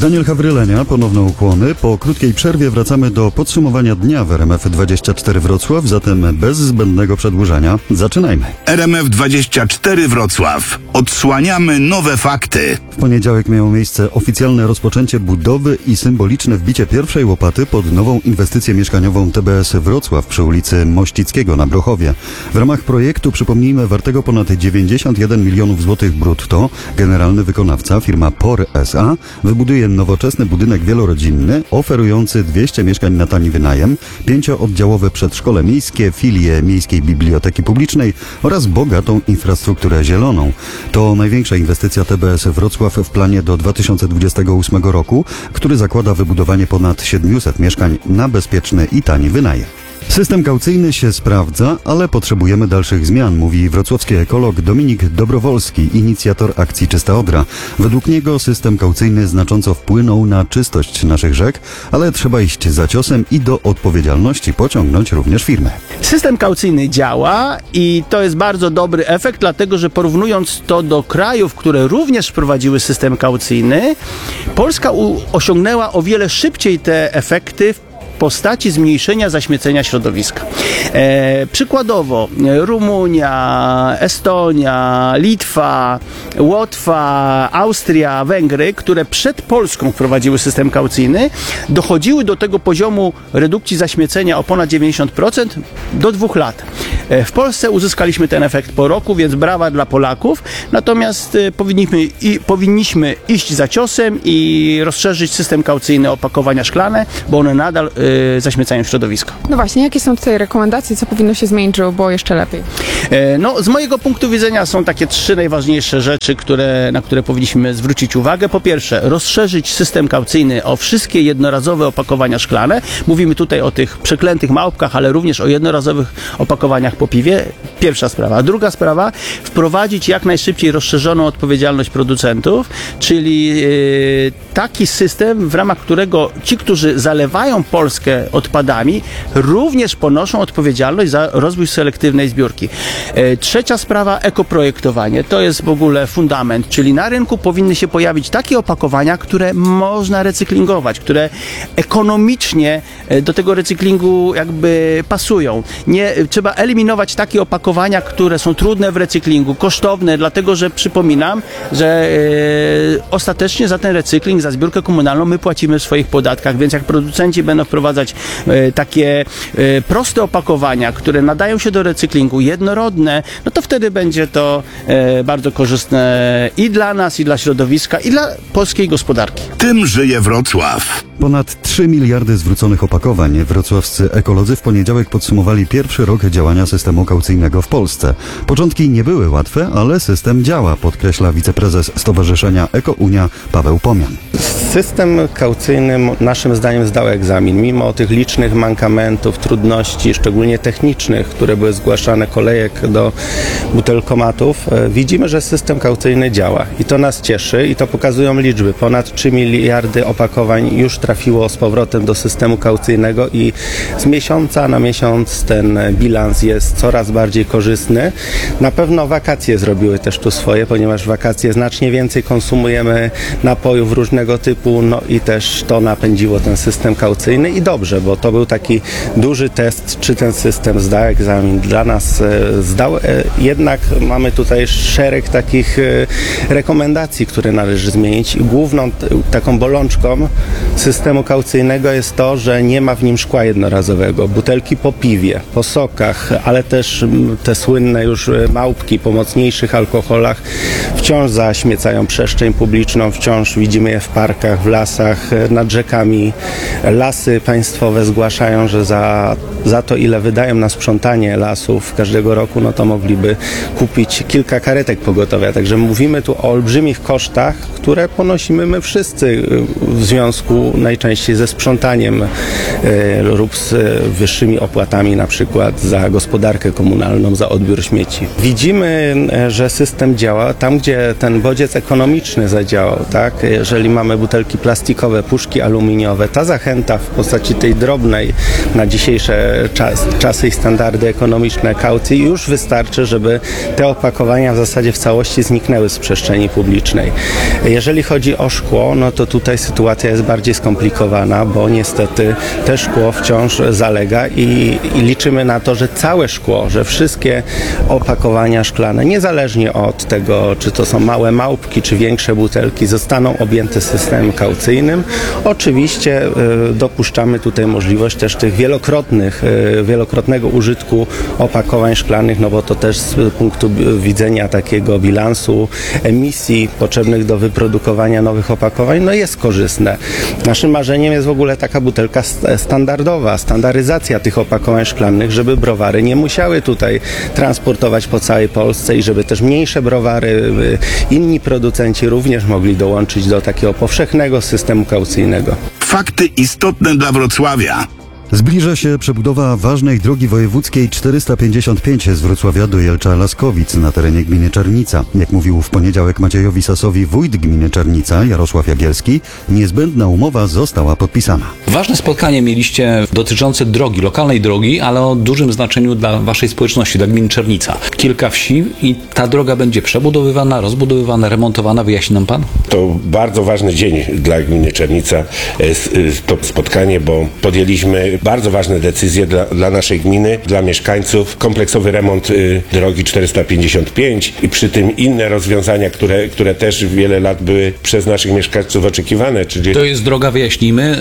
Daniel Hawrylenia, ponowne ukłony. Po krótkiej przerwie wracamy do podsumowania dnia w RMF24 Wrocław, zatem bez zbędnego przedłużania zaczynajmy. RMF24 Wrocław. Odsłaniamy nowe fakty. W poniedziałek miało miejsce oficjalne rozpoczęcie budowy i symboliczne wbicie pierwszej łopaty pod nową inwestycję mieszkaniową TBS Wrocław przy ulicy Mościckiego na Brochowie. W ramach projektu, przypomnijmy, wartego ponad 91 milionów złotych brutto, generalny wykonawca, firma POR SA, wybuduje nowoczesny budynek wielorodzinny oferujący 200 mieszkań na tani wynajem, 5-oddziałowe przedszkole miejskie, filię Miejskiej Biblioteki Publicznej oraz bogatą infrastrukturę zieloną. To największa inwestycja TBS Wrocław w planie do 2028 roku, który zakłada wybudowanie ponad 700 mieszkań na bezpieczny i tani wynajem. System kaucyjny się sprawdza, ale potrzebujemy dalszych zmian, mówi wrocławski ekolog Dominik Dobrowolski, inicjator akcji Czysta Odra. Według niego system kaucyjny znacząco wpłynął na czystość naszych rzek, ale trzeba iść za ciosem i do odpowiedzialności pociągnąć również firmy. System kaucyjny działa i to jest bardzo dobry efekt, dlatego że porównując to do krajów, które również wprowadziły system kaucyjny, Polska osiągnęła o wiele szybciej te efekty w postaci zmniejszenia zaśmiecenia środowiska. Przykładowo Rumunia, Estonia, Litwa, Łotwa, Austria, Węgry, które przed Polską wprowadziły system kaucyjny, dochodziły do tego poziomu redukcji zaśmiecenia o ponad 90% do 2 lat. W Polsce uzyskaliśmy ten efekt po roku, więc brawa dla Polaków. Natomiast powinniśmy iść za ciosem i rozszerzyć system kaucyjny o opakowania szklane, bo one nadal zaśmiecają środowisko. No właśnie, jakie są tutaj rekomendacje, co powinno się zmienić, żeby było jeszcze lepiej? Z mojego punktu widzenia są takie 3 najważniejsze rzeczy, na które powinniśmy zwrócić uwagę. Po pierwsze, rozszerzyć system kaucyjny o wszystkie jednorazowe opakowania szklane. Mówimy tutaj o tych przeklętych małpkach, ale również o jednorazowych opakowaniach po piwie. Pierwsza sprawa. A druga sprawa, wprowadzić jak najszybciej rozszerzoną odpowiedzialność producentów, czyli taki system, w ramach którego ci, którzy zalewają Polskę odpadami, również ponoszą odpowiedzialność za rozwój selektywnej zbiórki. Trzecia sprawa, ekoprojektowanie. To jest w ogóle fundament, czyli na rynku powinny się pojawić takie opakowania, które można recyklingować, które ekonomicznie do tego recyklingu jakby pasują. Trzeba eliminować takie opakowania, które są trudne w recyklingu, kosztowne, dlatego że przypominam, że ostatecznie za ten recykling, za zbiórkę komunalną my płacimy w swoich podatkach, więc jak producenci będą wprowadzać takie proste opakowania, które nadają się do recyklingu, jednorodne, no to wtedy będzie to bardzo korzystne i dla nas, i dla środowiska, i dla polskiej gospodarki. Tym żyje Wrocław. Ponad 3 miliardy zwróconych opakowań. Wrocławscy ekolodzy w poniedziałek podsumowali pierwszy rok działania systemu kaucyjnego w Polsce. Początki nie były łatwe, ale system działa, podkreśla wiceprezes Stowarzyszenia Eko-Unia Paweł Pomian. System kaucyjny naszym zdaniem zdał egzamin. Mimo tych licznych mankamentów, trudności, szczególnie technicznych, które były zgłaszane, kolejek do butelkomatów, widzimy, że system kaucyjny działa. I to nas cieszy i to pokazują liczby. Ponad 3 miliardy opakowań już trafiło z powrotem do systemu kaucyjnego i z miesiąca na miesiąc ten bilans jest coraz bardziej korzystny. Na pewno wakacje zrobiły też tu swoje, ponieważ w wakacje znacznie więcej konsumujemy napojów różnego typu, no i też to napędziło ten system kaucyjny i dobrze, bo to był taki duży test, czy ten system zda egzamin. Dla nas zdał, jednak mamy tutaj szereg takich rekomendacji, które należy zmienić i główną taką bolączką systemu kaucyjnego jest to, że nie ma w nim szkła jednorazowego. Butelki po piwie, po sokach, ale też te słynne już małpki po mocniejszych alkoholach wciąż zaśmiecają przestrzeń publiczną, wciąż widzimy je w parkach, w lasach, nad rzekami. Lasy państwowe zgłaszają, że za to, ile wydają na sprzątanie lasów każdego roku, no to mogliby kupić kilka karetek pogotowia. Także mówimy tu o olbrzymich kosztach, które ponosimy my wszyscy w związku najczęściej ze sprzątaniem lub z wyższymi opłatami na przykład za gospodarkę komunalną, za odbiór śmieci. Widzimy, że system działa tam, gdzie ten bodziec ekonomiczny zadziałał, tak? Jeżeli mamy butelki butelki plastikowe, puszki aluminiowe. Ta zachęta w postaci tej drobnej na dzisiejsze czasy i standardy ekonomiczne kaucji już wystarczy, żeby te opakowania w zasadzie w całości zniknęły z przestrzeni publicznej. Jeżeli chodzi o szkło, no to tutaj sytuacja jest bardziej skomplikowana, bo niestety te szkło wciąż zalega i liczymy na to, że całe szkło, że wszystkie opakowania szklane, niezależnie od tego, czy to są małe małpki, czy większe butelki, zostaną objęte systemem kaucyjnym. Oczywiście dopuszczamy tutaj możliwość też tych wielokrotnego użytku opakowań szklanych, no bo to też z punktu widzenia takiego bilansu emisji potrzebnych do wyprodukowania nowych opakowań, no jest korzystne. Naszym marzeniem jest w ogóle taka butelka standardowa, standaryzacja tych opakowań szklanych, żeby browary nie musiały tutaj transportować po całej Polsce i żeby też mniejsze browary, inni producenci również mogli dołączyć do takiego powszechnego systemu kaucyjnego. Fakty istotne dla Wrocławia. Zbliża się przebudowa ważnej drogi wojewódzkiej 455 z Wrocławia do Jelcza-Laskowic na terenie gminy Czernica. Jak mówił w poniedziałek Maciejowi Sasowi wójt gminy Czernica, Jarosław Jagielski, niezbędna umowa została podpisana. Ważne spotkanie mieliście dotyczące drogi, lokalnej drogi, ale o dużym znaczeniu dla waszej społeczności, dla gminy Czernica. Kilka wsi i ta droga będzie przebudowywana, rozbudowywana, remontowana. Wyjaśni nam pan? To bardzo ważny dzień dla gminy Czernica, to spotkanie, bo podjęliśmy bardzo ważne decyzje dla naszej gminy, dla mieszkańców. Kompleksowy remont drogi 455 i przy tym inne rozwiązania, które też wiele lat były przez naszych mieszkańców oczekiwane. Czyli To jest droga, wyjaśnijmy,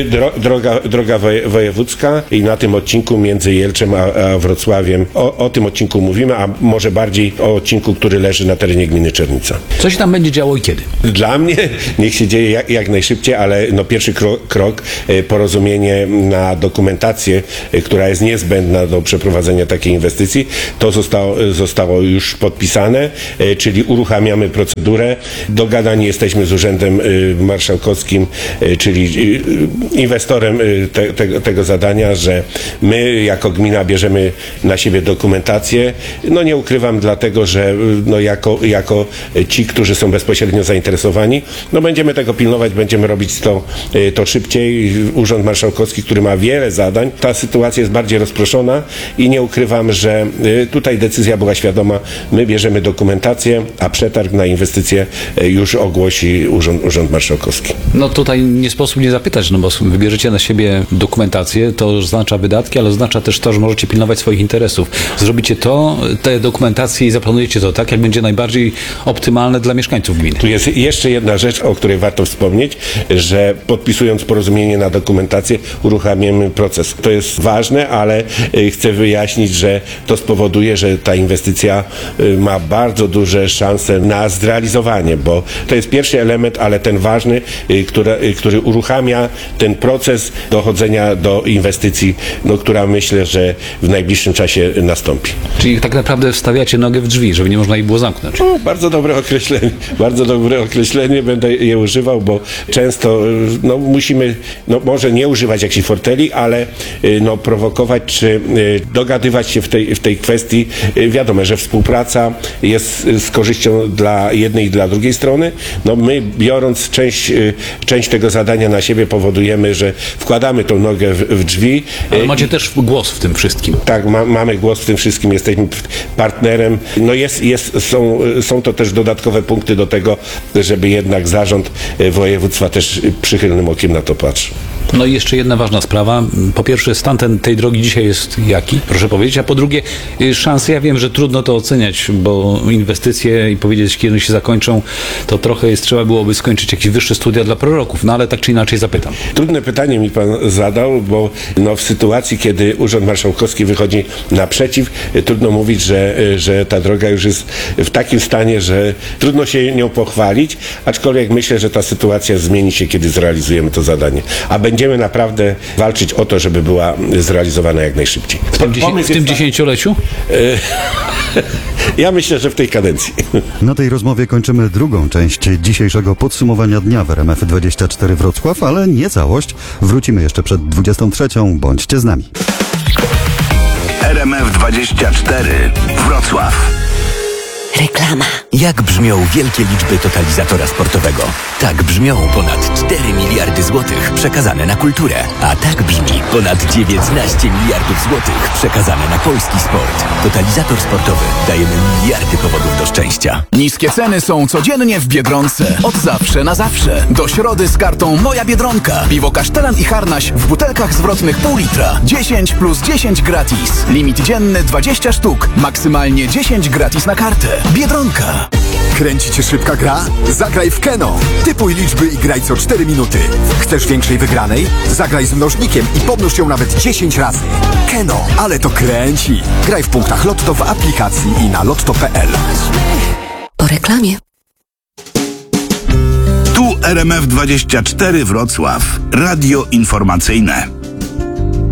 droga wojewódzka i na tym odcinku między Jelczem a Wrocławiem. O tym odcinku mówimy, a może bardziej o odcinku, który leży na terenie gminy Czernica. Co się tam będzie działo i kiedy? Dla mnie niech się dzieje jak najszybciej, ale pierwszy krok porozumienie na dokumentację, która jest niezbędna do przeprowadzenia takiej inwestycji, to zostało już podpisane, czyli uruchamiamy procedurę. Dogadani jesteśmy z Urzędem Marszałkowskim, czyli inwestorem tego zadania, że my jako gmina bierzemy na siebie dokumentację. Nie ukrywam, dlatego że jako ci, którzy są bezpośrednio zainteresowani, będziemy tego pilnować, będziemy robić to szybciej. Urząd Marszałkowski, który ma wiele zadań, ta sytuacja jest bardziej rozproszona i nie ukrywam, że tutaj decyzja była świadoma. My bierzemy dokumentację, a przetarg na inwestycje już ogłosi Urząd Marszałkowski. Tutaj nie sposób nie zapytać, bo wybierzecie na siebie dokumentację, to oznacza wydatki, ale oznacza też to, że możecie pilnować swoich interesów. Zrobicie te dokumentacje i zaplanujecie to tak, jak będzie najbardziej optymalne dla mieszkańców gminy. Tu jest jeszcze jedna rzecz, o której warto wspomnieć, że podpisując porozumienie na dokumentację, uruchamiamy proces. To jest ważne, ale chcę wyjaśnić, że to spowoduje, że ta inwestycja ma bardzo duże szanse na zrealizowanie, bo to jest pierwszy element, ale ten ważny, który uruchamia ten proces dochodzenia do inwestycji, która myślę, że w najbliższym czasie nastąpi. Czyli tak naprawdę wstawiacie nogę w drzwi, żeby nie można ich było zamknąć. Bardzo dobre określenie, będę je używał, bo często musimy, może nie używać jakichś forteli, ale prowokować czy dogadywać się w tej kwestii. Wiadomo, że współpraca jest z korzyścią dla jednej i dla drugiej strony. My biorąc część tego zadania na siebie powodujemy, że wkładamy tą nogę w drzwi. Ale macie też głos w tym wszystkim. Tak, mamy głos w tym wszystkim, jesteśmy partnerem. Są to też dodatkowe punkty do tego, żeby jednak zarząd województwa też przychylnym okiem na to patrzył. I jeszcze jedna ważna sprawa. Po pierwsze, stan tej drogi dzisiaj jest jaki? Proszę powiedzieć. A po drugie, szanse, ja wiem, że trudno to oceniać, bo inwestycje i powiedzieć, kiedy się zakończą, to trochę trzeba byłoby skończyć jakieś wyższe studia dla proroków, ale tak czy inaczej zapytam. Trudne pytanie mi pan zadał, bo w sytuacji, kiedy Urząd Marszałkowski wychodzi naprzeciw, trudno mówić, że ta droga już jest w takim stanie, że trudno się nią pochwalić, aczkolwiek myślę, że ta sytuacja zmieni się, kiedy zrealizujemy to zadanie. A będziemy naprawdę walczyć o to, żeby była zrealizowana jak najszybciej. W tym dziesięcioleciu? Ja myślę, że w tej kadencji. Na tej rozmowie kończymy drugą część dzisiejszego podsumowania dnia w RMF24 Wrocław, ale nie całość. Wrócimy jeszcze przed 23. Bądźcie z nami. RMF24 Wrocław. Reklama. Jak brzmią wielkie liczby totalizatora sportowego? Tak brzmią ponad 4 miliardy złotych przekazane na kulturę. A tak brzmi ponad 19 miliardów złotych przekazane na polski sport. Totalizator sportowy. Dajemy miliardy powodów do szczęścia. Niskie ceny są codziennie w Biedronce. Od zawsze na zawsze. Do środy z kartą Moja Biedronka. Piwo Kasztelan i Harnaś w butelkach zwrotnych pół litra. 10 plus 10 gratis. Limit dzienny 20 sztuk. Maksymalnie 10 gratis na kartę. Biedronka. Kręci cię szybka gra? Zagraj w Keno. Typuj liczby i graj co 4 minuty. Chcesz większej wygranej? Zagraj z mnożnikiem i pomnóż ją nawet 10 razy. Keno, ale to kręci. Graj w punktach Lotto w aplikacji i na lotto.pl. Po reklamie. Tu RMF24 Wrocław. Radio informacyjne.